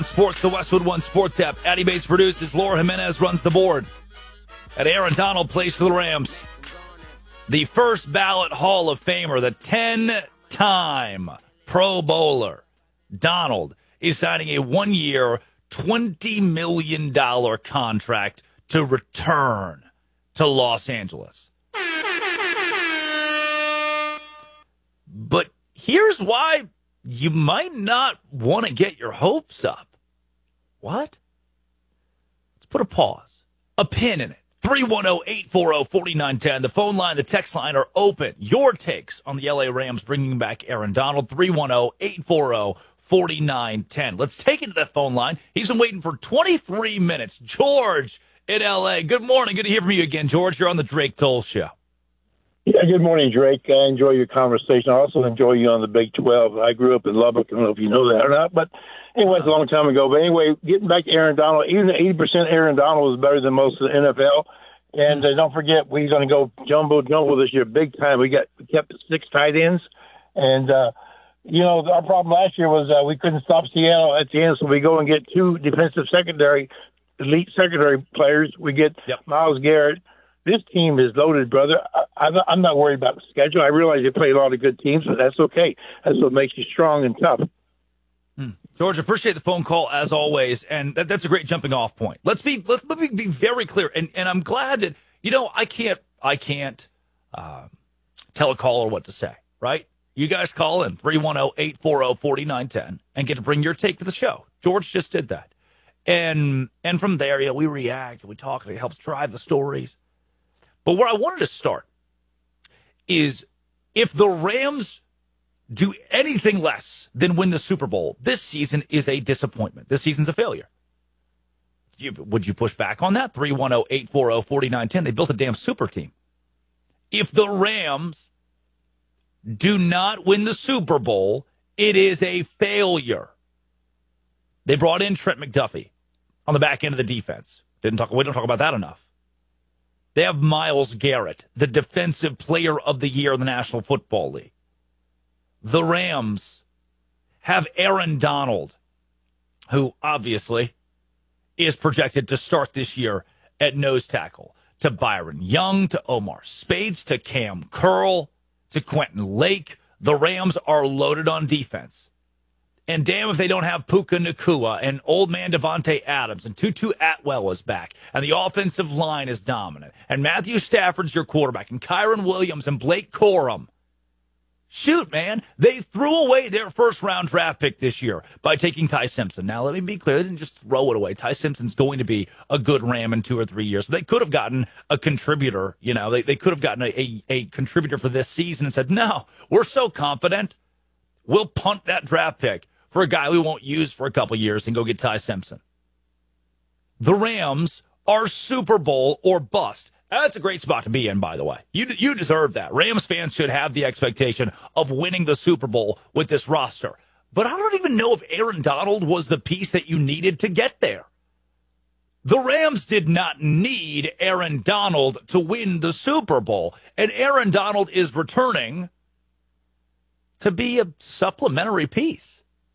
Sports, the Westwood One Sports app. Addy Bates produces. Laura Jimenez runs the board. And Aaron Donald plays for the Rams. The first ballot Hall of Famer, the 10-time Pro Bowler, Donald, is signing a one-year, $20 million contract to return to Los Angeles. But here's why you might not want to get your hopes up. What? Let's put a pause, a pin in it. 310-840-4910. The phone line, the text line are open. Your takes on the LA Rams bringing back Aaron Donald. 310-840-4910. Let's take it to that phone line. He's been waiting for 23 minutes. George in LA. Good morning. Good to hear from you again, George. You're on the Drake Toll Show. Yeah, good morning, Drake. I enjoy your conversation. I also enjoy you on the Big 12. I grew up in Lubbock. I don't know if you know that or not, but anyway, it's a long time ago. But anyway, getting back to Aaron Donald, even 80% Aaron Donald is better than most of the NFL. And don't forget, we're going to go jumbo this year, big time. We kept 6 tight ends. And, our problem last year was we couldn't stop Seattle at the end, so we go and get 2 defensive elite secondary players. We get Myles Garrett. This team is loaded, brother. I'm not worried about the schedule. I realize they play a lot of good teams, but that's okay. That's what makes you strong and tough. George, appreciate the phone call as always, and that's a great jumping off point. Let me be very clear, and I'm glad that I can't tell a caller what to say, right? You guys call in 310-840-4910 and get to bring your take to the show. George just did that, and from there, we react, we talk, and it helps drive the stories. But where I wanted to start is if the Rams do anything less than win the Super Bowl, this season is a disappointment. This season's a failure. Would you push back on that? 310-840-4910. They built a damn super team. If the Rams do not win the Super Bowl, it is a failure. They brought in Trent McDuffie on the back end of the defense. We don't talk about that enough. They have Myles Garrett, the defensive player of the year in the National Football League. The Rams have Aaron Donald, who obviously is projected to start this year at nose tackle, to Byron Young, to Omar Spades, to Cam Curl, to Quentin Lake. The Rams are loaded on defense. And damn if they don't have Puka Nacua and old man Devontae Adams, and Tutu Atwell is back, and the offensive line is dominant, and Matthew Stafford's your quarterback, and Kyron Williams and Blake Corum. Shoot, man, they threw away their first-round draft pick this year by taking Ty Simpson. Now, let me be clear, they didn't just throw it away. Ty Simpson's going to be a good Ram in 2 or 3 years. So they could have gotten a contributor, they could have gotten a contributor for this season and said, no, we're so confident, we'll punt that draft pick for a guy we won't use for a couple years and go get Ty Simpson. The Rams are Super Bowl or bust. That's a great spot to be in, by the way. You deserve that. Rams fans should have the expectation of winning the Super Bowl with this roster. But I don't even know if Aaron Donald was the piece that you needed to get there. The Rams did not need Aaron Donald to win the Super Bowl. And Aaron Donald is returning to be a supplementary piece.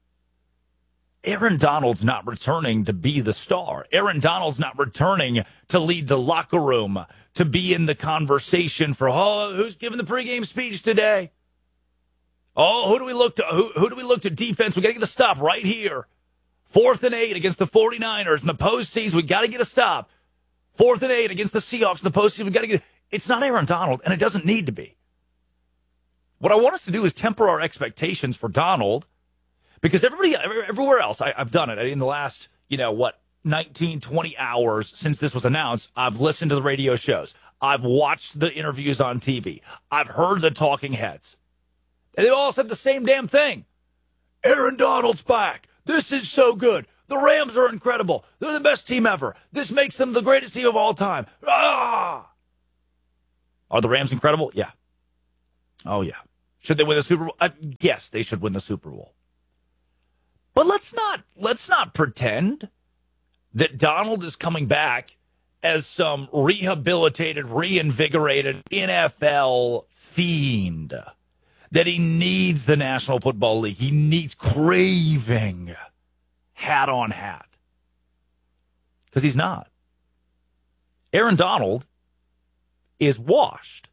Aaron Donald's not returning to be the star. Aaron Donald's not returning to lead the locker room, to be in the conversation for, who's giving the pregame speech today? Who do we look to? Who do we look to defense? We got to get a stop right here. 4th and 8 against the 49ers in the postseason. We got to get a stop. 4th and 8 against the Seahawks in the postseason. We got to get. It's not Aaron Donald, and it doesn't need to be. What I want us to do is temper our expectations for Donald. Because everywhere else, I've done it in the last, 19, 20 hours since this was announced. I've listened to the radio shows. I've watched the interviews on TV. I've heard the talking heads. And they all said the same damn thing. Aaron Donald's back. This is so good. The Rams are incredible. They're the best team ever. This makes them the greatest team of all time. Ah! Are the Rams incredible? Yeah. Oh, yeah. Should they win the Super Bowl? Yes, they should win the Super Bowl. But let's not pretend that Donald is coming back as some rehabilitated, reinvigorated NFL fiend. That he needs the National Football League. He needs craving hat on hat. Because he's not. Aaron Donald is washed.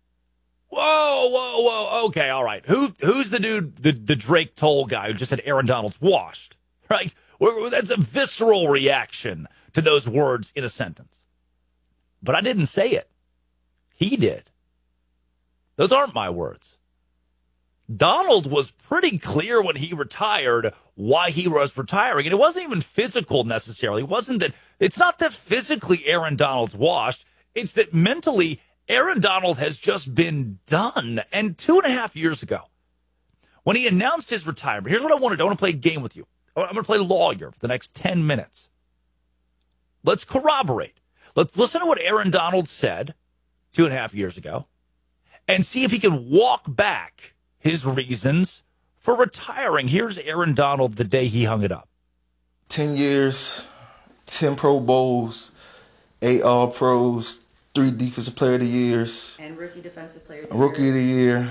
Whoa. Okay, all right. Who's the dude, the Drake Toll guy who just said Aaron Donald's washed? Right? That's a visceral reaction to those words in a sentence. But I didn't say it. He did. Those aren't my words. Donald was pretty clear when he retired why he was retiring. And it wasn't even physical necessarily. It's not that physically Aaron Donald's washed. It's that mentally Aaron Donald has just been done. And 2.5 years ago, when he announced his retirement, here's what I want to do. I want to play a game with you. I'm going to play lawyer for the next 10 minutes. Let's corroborate. Let's listen to what Aaron Donald said 2.5 years ago and see if he can walk back his reasons for retiring. Here's Aaron Donald the day he hung it up. 10 years, 10 Pro Bowls, 8 All-Pros, 3 Defensive Player of the Years. And Rookie Defensive Player of the Year. Rookie of the Year.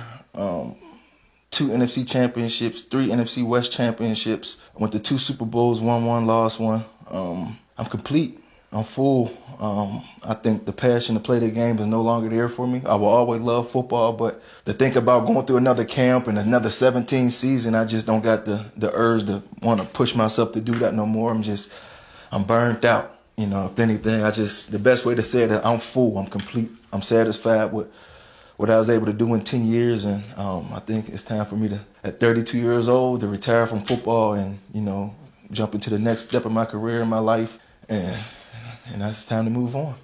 2 NFC championships, 3 NFC West championships. I went to 2 Super Bowls, won 1, lost 1. I'm complete. I'm full. I think the passion to play the game is no longer there for me. I will always love football, but to think about going through another camp and another 17 season, I just don't got the urge to want to push myself to do that no more. I'm burnt out. You know, if anything, the best way to say it, I'm full. I'm complete. I'm satisfied with what I was able to do in 10 years, and I think it's time for me to, at 32 years old, to retire from football and, jump into the next step of my career in my life, and that's time to move on.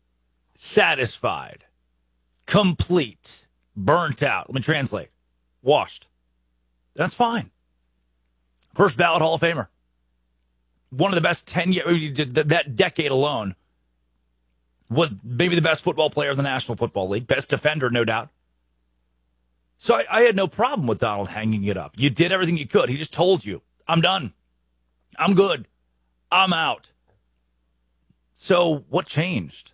Satisfied, complete, burnt out. Let me translate. Washed. That's fine. First ballot Hall of Famer. One of the best 10 years, that decade alone, was maybe the best football player of the National Football League. Best defender, no doubt. So I had no problem with Donald hanging it up. You did everything you could. He just told you, I'm done. I'm good. I'm out. So what changed?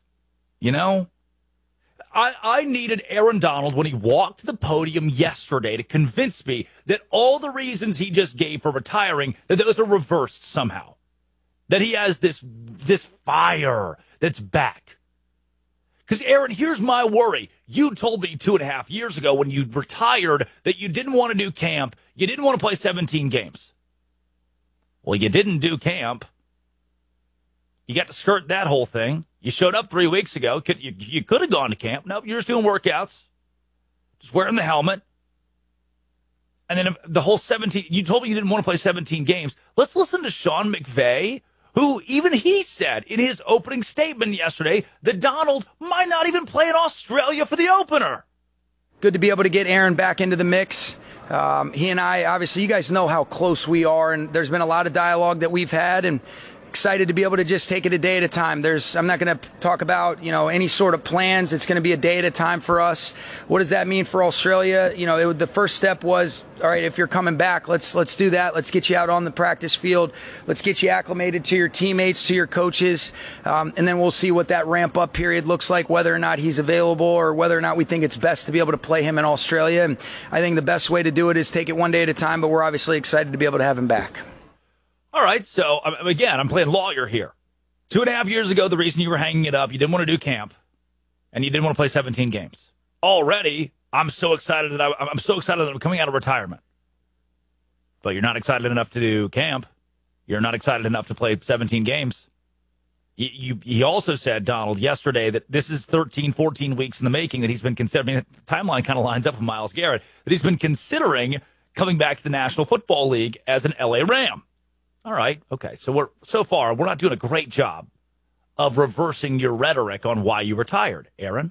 I needed Aaron Donald when he walked to the podium yesterday to convince me that all the reasons he just gave for retiring, that those are reversed somehow. That he has this fire that's back. Because, Aaron, here's my worry. You told me 2.5 years ago when you retired that you didn't want to do camp. You didn't want to play 17 games. Well, you didn't do camp. You got to skirt that whole thing. You showed up 3 weeks ago. You could have gone to camp. Nope, you're just doing workouts. Just wearing the helmet. And then the whole 17, you told me you didn't want to play 17 games. Let's listen to Sean McVay, who even he said in his opening statement yesterday that Donald might not even play in Australia for the opener. Good to be able to get Aaron back into the mix. He and I, obviously, you guys know how close we are, and there's been a lot of dialogue that we've had, and excited to be able to just take it a day at a time. I'm not going to talk about, any sort of plans. It's going to be a day at a time for us. What does that mean for Australia? The first step was, all right, if you're coming back, let's do that. Let's get you out on the practice field. Let's get you acclimated to your teammates, to your coaches. And then we'll see what that ramp up period looks like, whether or not he's available or whether or not we think it's best to be able to play him in Australia. And I think the best way to do it is take it one day at a time, but we're obviously excited to be able to have him back. All right, so, again, I'm playing lawyer here. 2.5 years ago, the reason you were hanging it up, you didn't want to do camp, and you didn't want to play 17 games. Already, I'm so excited that I'm coming out of retirement. But you're not excited enough to do camp. You're not excited enough to play 17 games. He also said, Donald, yesterday that this is 13, 14 weeks in the making that he's been considering. The timeline kind of lines up with Myles Garrett, that he's been considering coming back to the National Football League as an LA Ram. All right. Okay. So we're not doing a great job of reversing your rhetoric on why you retired, Aaron.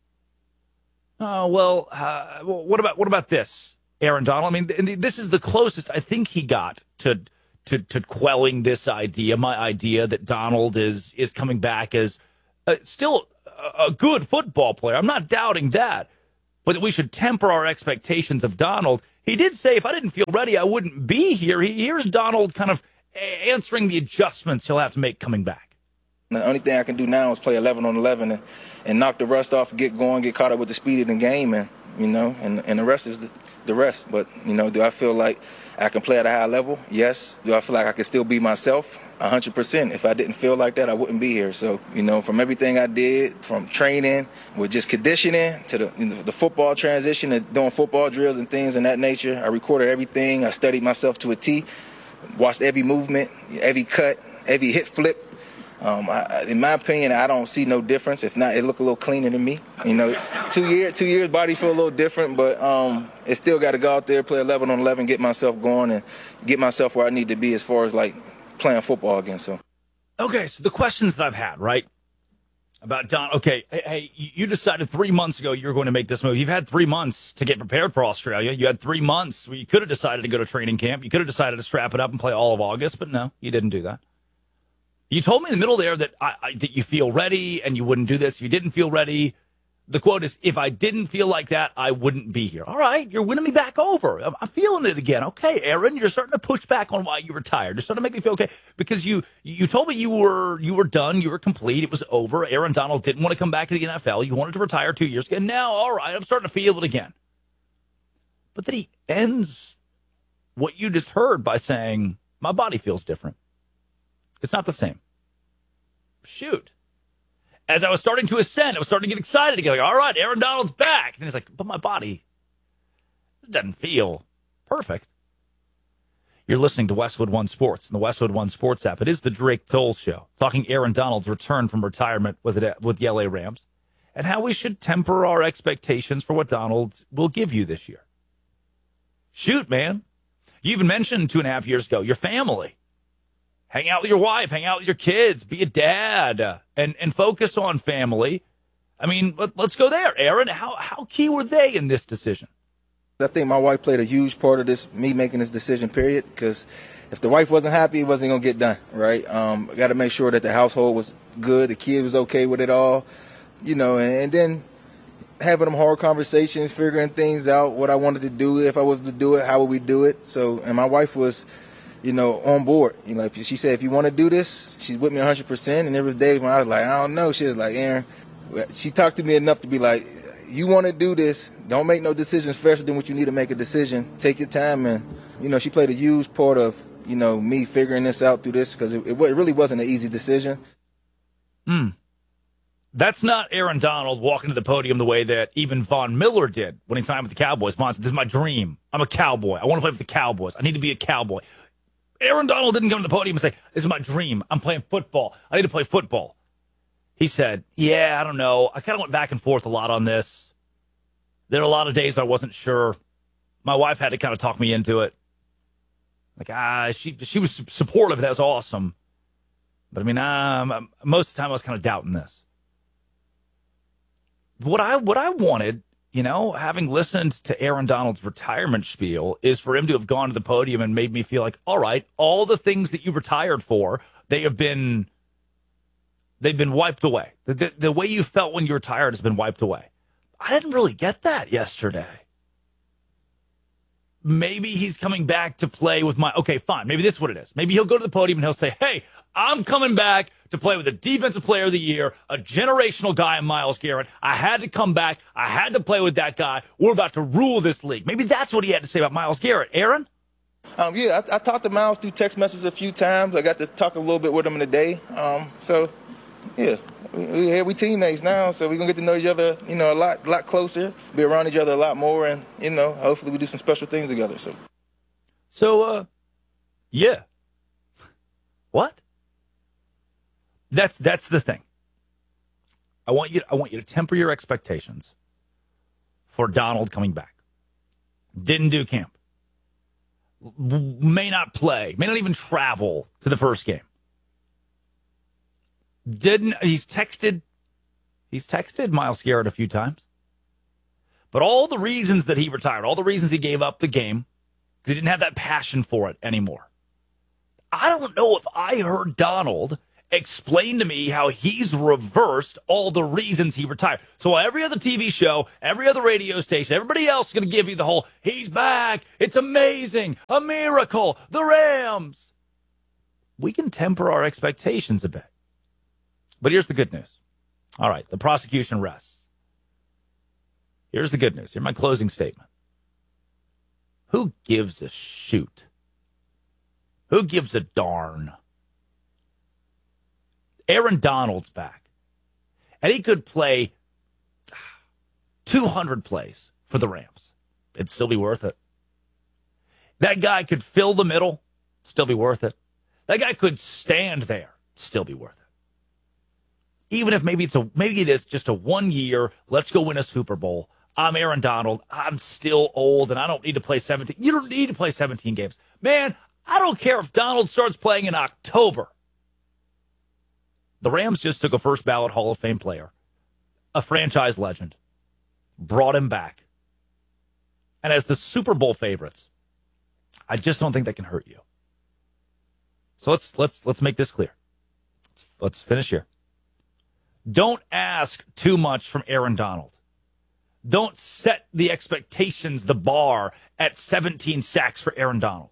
What about this, Aaron Donald? I mean, this is the closest I think he got to quelling this idea, my idea that Donald is coming back as still a good football player. I'm not doubting that, but that we should temper our expectations of Donald. He did say, if I didn't feel ready, I wouldn't be here. Here's Donald kind of answering the adjustments he'll have to make coming back. The only thing I can do now is play 11 on 11 and knock the rust off, get going, get caught up with the speed of the game, and and the rest is the rest. But, do I feel like I can play at a high level? Yes. Do I feel like I can still be myself? 100%. If I didn't feel like that, I wouldn't be here. So, from everything I did, from training with just conditioning to the football transition and doing football drills and things in that nature, I recorded everything. I studied myself to a T, watched every movement, every cut, every hit flip. In my opinion, I don't see no difference. If not, it look a little cleaner than me. 2 years, body feel a little different, but it still got to go out there, play 11 on 11, get myself going, and get myself where I need to be as far as like playing football again. So, okay, so the questions that I've had, right, about Don. Okay, hey, you decided 3 months ago you were going to make this move. You've had 3 months to get prepared for Australia. You had 3 months where you could have decided to go to training camp. You could have decided to strap it up and play all of August, but no, you didn't do that. You told me in the middle there that that you feel ready and you wouldn't do this if you didn't feel ready. The quote is, if I didn't feel like that, I wouldn't be here. All right, you're winning me back over. I'm feeling it again. Okay, Aaron, you're starting to push back on why you retired. You're starting to make me feel okay because you told me you were done, you were complete, it was over. Aaron Donald didn't want to come back to the NFL. You wanted to retire 2 years ago. Now, all right, I'm starting to feel it again. But then he ends what you just heard by saying, my body feels different. It's not the same. Shoot. As I was starting to ascend, I was starting to get excited again. Like, all right, Aaron Donald's back. And he's like, but my body doesn't feel perfect. You're listening to Westwood One Sports and the Westwood One Sports app. It is the Drake Toll Show, talking Aaron Donald's return from retirement with the LA Rams and how we should temper our expectations for what Donald will give you this year. Shoot, man. You even mentioned 2.5 years ago, your family. Hang out with your wife, hang out with your kids, be a dad, and focus on family. I mean, let's go there. Aaron, how key were they in this decision? I think my wife played a huge part of this, me making this decision, period, because if the wife wasn't happy, it wasn't going to get done, right? I got to make sure that the household was good, the kid was okay with it all, and then having them hard conversations, figuring things out, what I wanted to do, if I was to do it, how would we do it? So, and my wife was on board. If she said, if you want to do this, she's with me 100%. And there was days when I was like, I don't know. She was like, Aaron, she talked to me enough to be like, you want to do this, don't make no decisions faster than what you need to make a decision. Take your time. And, she played a huge part of, me figuring this out through this because it really wasn't an easy decision. That's not Aaron Donald walking to the podium the way that even Von Miller did when he signed with the Cowboys. Von said, this is my dream. I'm a Cowboy. I want to play for the Cowboys. I need to be a Cowboy. Aaron Donald didn't come to the podium and say, this is my dream. I'm playing football. I need to play football. He said, yeah, I don't know. I kind of went back and forth a lot on this. There are a lot of days I wasn't sure. My wife had to kind of talk me into it. Like, she was supportive. That was awesome. But, I mean, most of the time I was kind of doubting this. What I wanted, having listened to Aaron Donald's retirement spiel, is for him to have gone to the podium and made me feel like, all right, all the things that you retired for, they've been wiped away. The way you felt when you retired has been wiped away. I didn't really get that yesterday. Maybe he's coming back to play with okay, fine. Maybe this is what it is. Maybe he'll go to the podium and he'll say, hey, I'm coming back to play with the Defensive Player of the Year, a generational guy in Myles Garrett. I had to come back. I had to play with that guy. We're about to rule this league. Maybe that's what he had to say about Myles Garrett. Aaron? Yeah, I talked to Myles through text messages a few times. I got to talk a little bit with him today. So, yeah, we teammates now, so we're going to get to know each other, a lot closer, be around each other a lot more, and, hopefully we do some special things together. So, yeah. What? That's the thing. I want you to temper your expectations for Donald coming back. Didn't do camp. May not play. May not even travel to the first game. He's texted Myles Garrett a few times. But all the reasons that he retired, all the reasons he gave up the game, because he didn't have that passion for it anymore. I don't know if I heard Donald explain to me how he's reversed all the reasons he retired. So every other TV show, every other radio station, everybody else is going to give you the whole, he's back, it's amazing, a miracle, the Rams. We can temper our expectations a bit. But here's the good news. All right, the prosecution rests. Here's the good news. Here's my closing statement. Who gives a shoot? Who gives a darn? Aaron Donald's back. And he could play 200 plays for the Rams. It'd still be worth it. That guy could fill the middle, still be worth it. That guy could stand there, still be worth it. Even if maybe it is just a 1 year, let's go win a Super Bowl. I'm Aaron Donald. I'm still old, and I don't need to play 17. You don't need to play 17 games. Man, I don't care if Donald starts playing in October. The Rams just took a first ballot Hall of Fame player, a franchise legend, brought him back. And as the Super Bowl favorites, I just don't think that can hurt you. So let's make this clear. Let's finish here. Don't ask too much from Aaron Donald. Don't set the expectations, the bar at 17 sacks for Aaron Donald.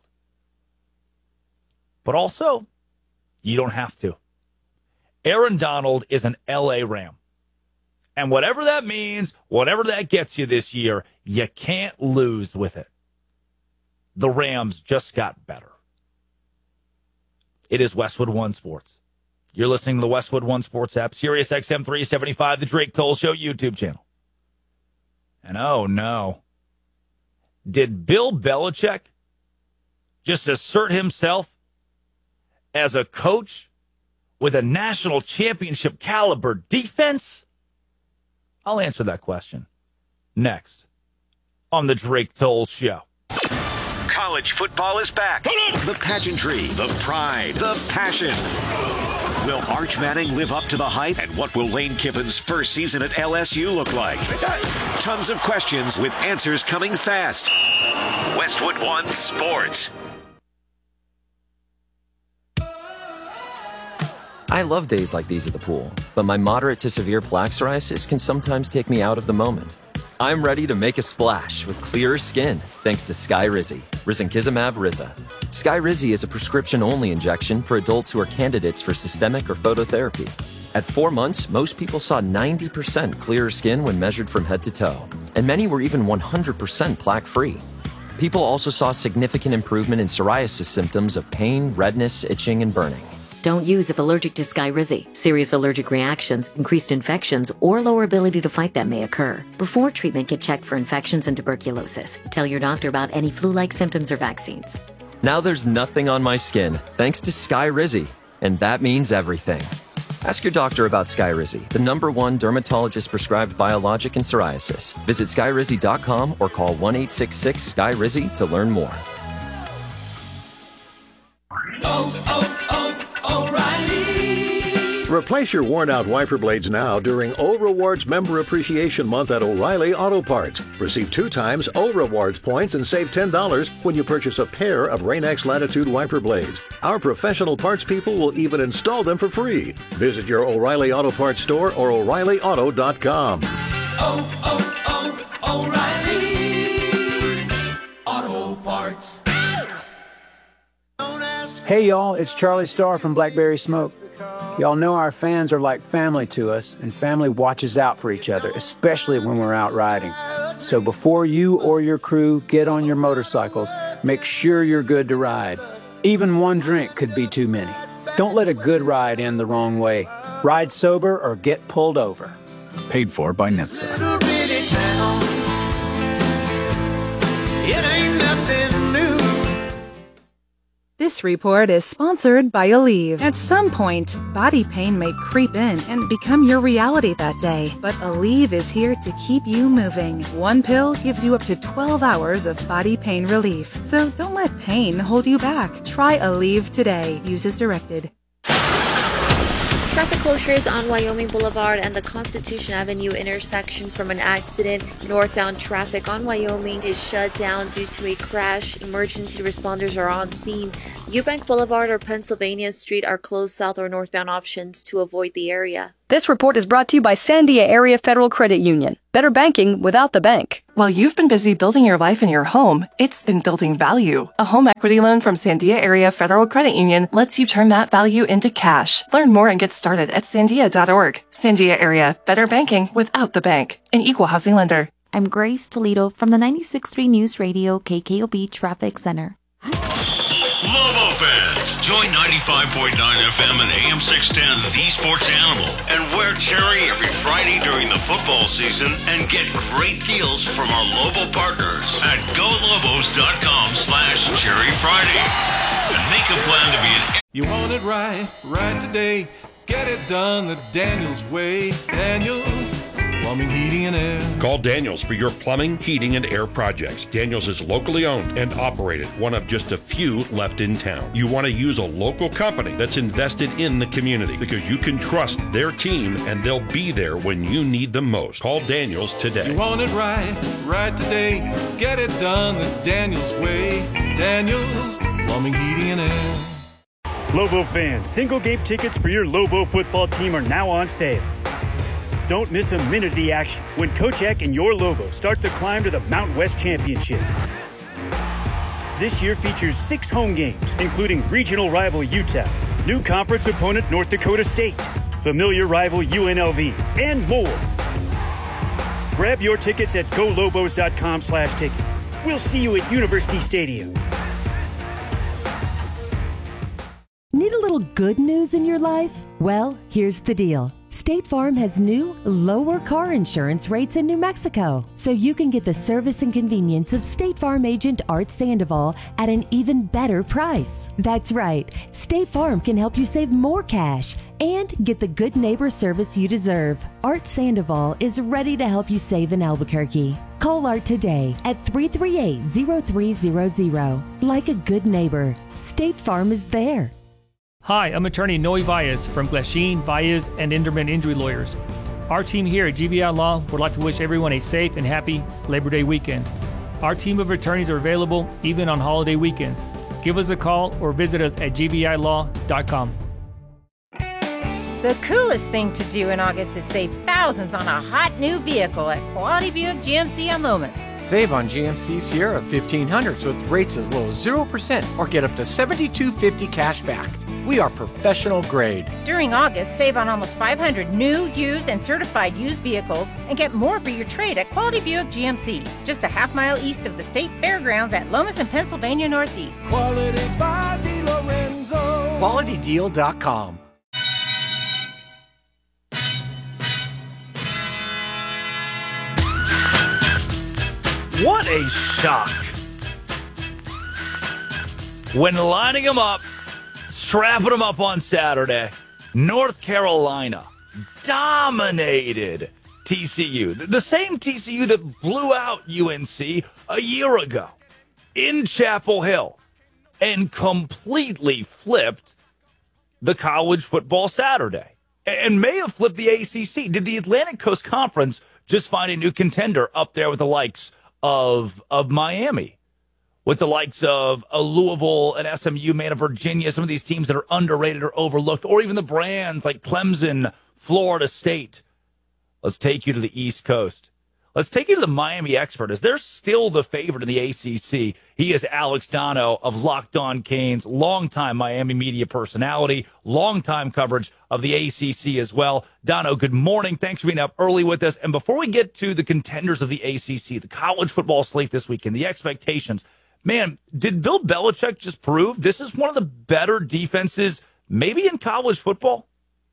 But also, you don't have to. Aaron Donald is an LA Ram. And whatever that means, whatever that gets you this year, you can't lose with it. The Rams just got better. It is Westwood One Sports. You're listening to the Westwood One Sports app, Sirius XM 375, the Drake Toll Show YouTube channel. And oh no, did Bill Belichick just assert himself as a coach with a national championship caliber defense? I'll answer that question next on the Drake Toll Show. College football is back. The pageantry, the pride, the passion. Will Arch Manning live up to the hype? And what will Lane Kiffin's first season at LSU look like? Tons of questions with answers coming fast. Westwood One Sports. I love days like these at the pool, but my moderate to severe plaque psoriasis can sometimes take me out of the moment. I'm ready to make a splash with clearer skin thanks to Skyrizi, risankizumab Riza. Skyrizi is a prescription-only injection for adults who are candidates for systemic or phototherapy. At 4 months, most people saw 90% clearer skin when measured from head to toe, and many were even 100% plaque-free. People also saw significant improvement in psoriasis symptoms of pain, redness, itching, and burning. Don't use if allergic to Skyrizi. Serious allergic reactions, increased infections, or lower ability to fight them may occur. Before treatment, get checked for infections and tuberculosis. Tell your doctor about any flu-like symptoms or vaccines. Now there's nothing on my skin thanks to Skyrizi, and that means everything. Ask your doctor about Skyrizi, the #1 dermatologist-prescribed biologic in psoriasis. Visit Skyrizi.com or call 1-866-SKYRIZI to learn more. Replace your worn-out wiper blades now during O Rewards Member Appreciation Month at O'Reilly Auto Parts. Receive 2 times O Rewards points and save $10 when you purchase a pair of Rain-X Latitude wiper blades. Our professional parts people will even install them for free. Visit your O'Reilly Auto Parts store or O'ReillyAuto.com. O'Reilly Auto Parts. Hey y'all, it's Charlie Starr from Blackberry Smoke. Y'all know our fans are like family to us, and family watches out for each other, especially when we're out riding. So before you or your crew get on your motorcycles, make sure you're good to ride. Even one drink could be too many. Don't let a good ride end the wrong way. Ride sober or get pulled over. Paid for by NHTSA. It ain't nothing new. This report is sponsored by Aleve. At some point, body pain may creep in and become your reality that day. But Aleve is here to keep you moving. One pill gives you up to 12 hours of body pain relief. So don't let pain hold you back. Try Aleve today. Use as directed. Traffic closures on Wyoming Boulevard and the Constitution Avenue intersection from an accident. Northbound traffic on Wyoming is shut down due to a crash. Emergency responders are on scene. Eubank Boulevard or Pennsylvania Street are closed south or northbound options to avoid the area. This report is brought to you by Sandia Area Federal Credit Union. Better banking without the bank. While you've been busy building your life in your home, it's been building value. A home equity loan from Sandia Area Federal Credit Union lets you turn that value into cash. Learn more and get started at sandia.org. Sandia Area, better banking without the bank. An equal housing lender. I'm Grace Toledo from the 96.3 News Radio KKOB Traffic Center. Lobo fans, join 95.9 FM and AM 610 The Sports Animal and wear cherry every Friday during the football season and get great deals from our Lobo partners at golobos.com/Cherry Friday. And make a plan to be an... You want it right today. Get it done the Daniels way. Daniels Plumbing, Heating, and Air. Call Daniels for your plumbing, heating, and air projects. Daniels is locally owned and operated, one of just a few left in town. You want to use a local company that's invested in the community because you can trust their team and they'll be there when you need them most. Call Daniels today. You want it right today. Get it done the Daniels way. Daniels Plumbing, Heating, and Air. Lobo fans, single game tickets for your Lobo football team are now on sale. Don't miss a minute of the action when Coach Eck and your Lobo start the climb to the Mountain West Championship. This year features 6 home games, including regional rival UTEP, new conference opponent North Dakota State, familiar rival UNLV, and more. Grab your tickets at golobos.com/tickets. We'll see you at University Stadium. Need a little good news in your life? Well, here's the deal. State Farm has new, lower car insurance rates in New Mexico, so you can get the service and convenience of State Farm agent Art Sandoval at an even better price. That's right, State Farm can help you save more cash and get the good neighbor service you deserve. Art Sandoval is ready to help you save in Albuquerque. Call Art today at 338-0300. Like a good neighbor, State Farm is there. Hi, I'm attorney Noe Valles from Glasheen, Valles, and Inderman Injury Lawyers. Our team here at GVI Law would like to wish everyone a safe and happy Labor Day weekend. Our team of attorneys are available even on holiday weekends. Give us a call or visit us at gvilaw.com. The coolest thing to do in August is save thousands on a hot new vehicle at Quality Buick GMC on Lomas. Save on GMC Sierra 1500s with rates as low as 0% or get up to $7,250 cash back. We are professional grade. During August, save on almost 500 new, used, and certified used vehicles and get more for your trade at Quality Buick GMC, just a half-mile east of the State Fairgrounds at Lomas and Pennsylvania Northeast. Quality by DeLorenzo. QualityDeal.com. What a shock. When lining them up, strapping them up on Saturday, North Carolina dominated TCU. The same TCU that blew out UNC a year ago in Chapel Hill and completely flipped the college football Saturday and may have flipped the ACC. Did the Atlantic Coast Conference just find a new contender up there with the likes of Miami, with the likes of Louisville and SMU, man, of Virginia, some of these teams that are underrated or overlooked, or even the brands like Clemson, Florida State? Let's take you to the East Coast. Let's take you to the Miami expert, as they're still the favorite in the ACC. He is Alex Dono of Locked On Canes, longtime Miami media personality, longtime coverage of the ACC as well. Dono, good morning. Thanks for being up early with us. And before we get to the contenders of the ACC, the college football slate this weekend, the expectations, man, did Bill Belichick just prove this is one of the better defenses maybe in college football?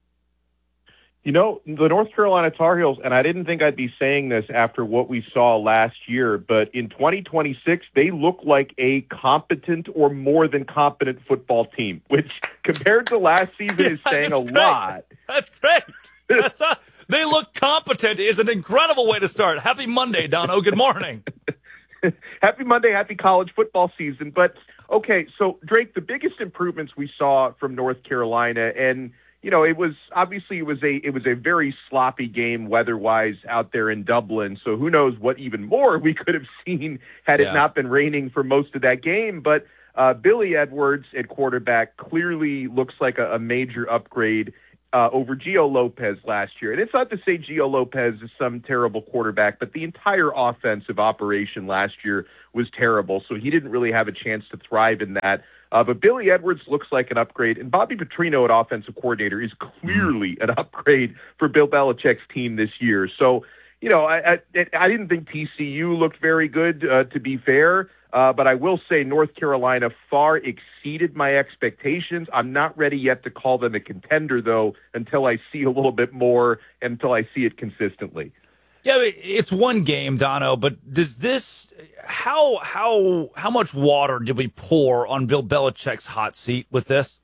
You know, the North Carolina Tar Heels, and I didn't think I'd be saying this after what we saw last year, but in 2026, they look like a competent or more than competent football team, which compared to last season is saying a lot. That's great. They look competent is an incredible way to start. Happy Monday, Dono. Good morning. Happy Monday, happy college football season. But, okay, so, Drake, the biggest improvements we saw from North Carolina, and you know, it was a very sloppy game weather-wise out there in Dublin. So who knows what even more we could have seen had it not been raining for most of that game. But Billy Edwards at quarterback clearly looks like a major upgrade over Gio Lopez last year. And it's not to say Gio Lopez is some terrible quarterback, but the entire offensive operation last year was terrible. So he didn't really have a chance to thrive in that. But Billy Edwards looks like an upgrade, and Bobby Petrino at offensive coordinator is clearly an upgrade for Bill Belichick's team this year. So, I didn't think TCU looked very good, to be fair. But I will say North Carolina far exceeded my expectations. I'm not ready yet to call them a contender, though, until I see a little bit more, until I see it consistently. Yeah, it's one game, Dono, but does this how much water did we pour on Bill Belichick's hot seat with this?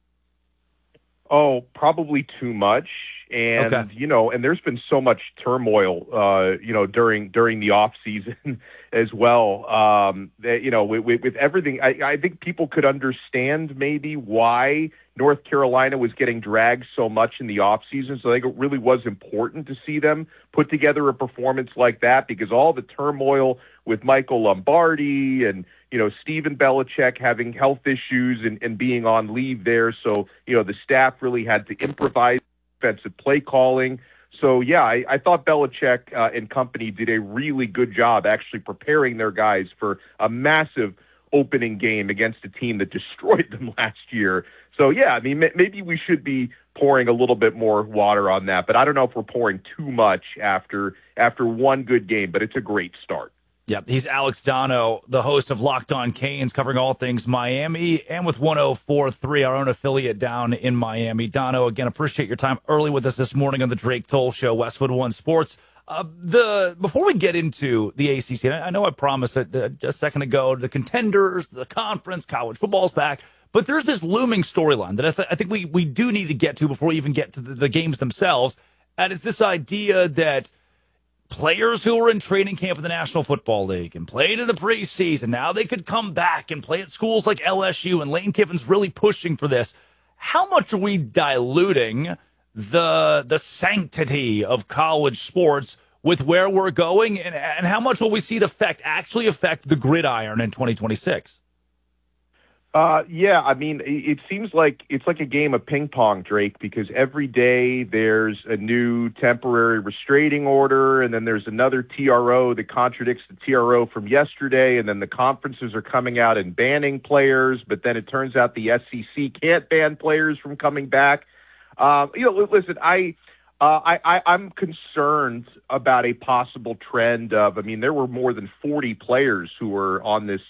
Oh, probably too much. And, and there's been so much turmoil, during the off season as well. That, with everything, I think people could understand maybe why North Carolina was getting dragged so much in the off season. So I think it really was important to see them put together a performance like that, because all the turmoil with Michael Lombardi and, Stephen Belichick having health issues and being on leave there. So, the staff really had to improvise defensive play calling. So, yeah, I thought Belichick and company did a really good job actually preparing their guys for a massive opening game against a team that destroyed them last year. So, yeah, I mean, maybe we should be pouring a little bit more water on that, but I don't know if we're pouring too much after one good game, but it's a great start. Yep, he's Alex Dono, the host of Locked On Canes, covering all things Miami, and with 104.3, our own affiliate down in Miami. Dono, again, appreciate your time early with us this morning on the Drake Toll Show, Westwood One Sports. Before we get into the ACC, and I know I promised it just a second ago, the contenders, the conference, college football's back, but there's this looming storyline that I think we do need to get to before we even get to the games themselves, and it's this idea that players who were in training camp in the National Football League and played in the preseason, now they could come back and play at schools like LSU, and Lane Kiffin's really pushing for this. How much are we diluting the sanctity of college sports with where we're going, and how much will we see it actually affect the gridiron in 2026? Yeah, I mean, it seems like it's like a game of ping pong, Drake, because every day there's a new temporary restraining order, and then there's another TRO that contradicts the TRO from yesterday, and then the conferences are coming out and banning players, but then it turns out the SEC can't ban players from coming back. Listen, I'm concerned about a possible trend of, there were more than 40 players who were on this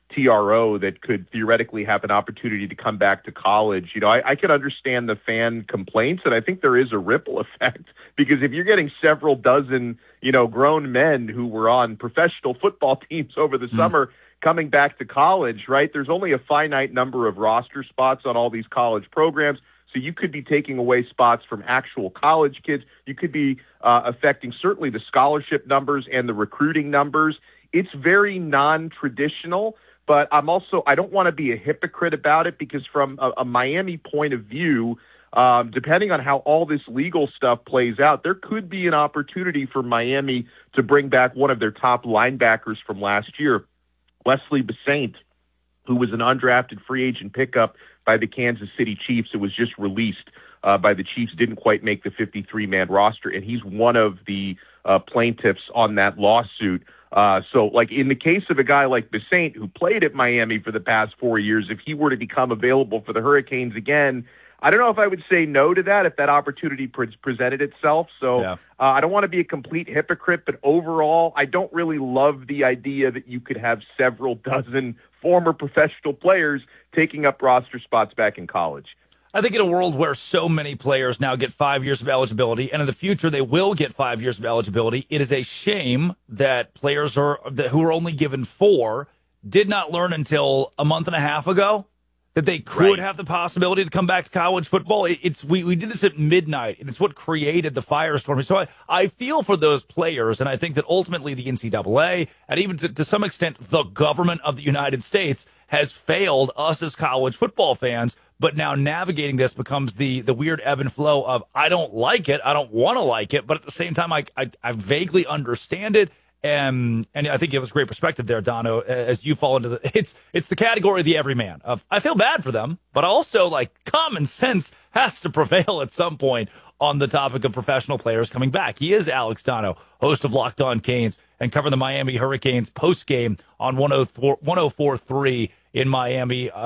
TRO that could theoretically have an opportunity to come back to college. I can understand the fan complaints, and I think there is a ripple effect, because if you're getting several dozen, grown men who were on professional football teams over the summer coming back to college, right? There's only a finite number of roster spots on all these college programs. So you could be taking away spots from actual college kids. You could be affecting certainly the scholarship numbers and the recruiting numbers. It's very non-traditional. But I don't want to be a hypocrite about it, because from a Miami point of view, depending on how all this legal stuff plays out, there could be an opportunity for Miami to bring back one of their top linebackers from last year, Wesley Besaint, who was an undrafted free agent pickup by the Kansas City Chiefs. It was just released by the Chiefs, didn't quite make the 53-man roster, and he's one of the plaintiffs on that lawsuit. So, like in the case of a guy like Besaint, who played at Miami for the past 4 years, if he were to become available for the Hurricanes again, I don't know if I would say no to that if that opportunity presented itself. So I don't want to be a complete hypocrite, but overall, I don't really love the idea that you could have several dozen former professional players taking up roster spots back in college. I think in a world where so many players now get 5 years of eligibility, and in the future they will get 5 years of eligibility, it is a shame that players who are only given 4 did not learn until a month and a half ago that they could have the possibility to come back to college football. We did this at midnight, and it's what created the firestorm. So I feel for those players, and I think that ultimately the NCAA, and even to some extent the government of the United States, has failed us as college football fans. But now navigating this becomes the weird ebb and flow of, I don't like it, I don't want to like it, but at the same time, I vaguely understand it. And I think you have a great perspective there, Dono, as you fall into it's the category of the everyman of, I feel bad for them, but also like common sense has to prevail at some point on the topic of professional players coming back. He is Alex Dono, host of Locked On Canes, and covering the Miami Hurricanes post game on 104.3 in Miami.